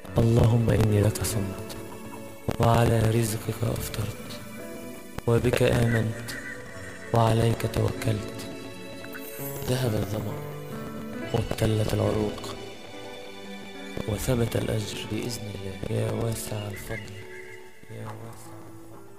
اللهم إني لك صمت، وعلى رزقك أفطرت، وبك آمنت، وعليك توكلت. ذهب الظمأ، وابتلت العروق، وثبت الأجر بإذن الله. يا واسع الفضل، يا واسع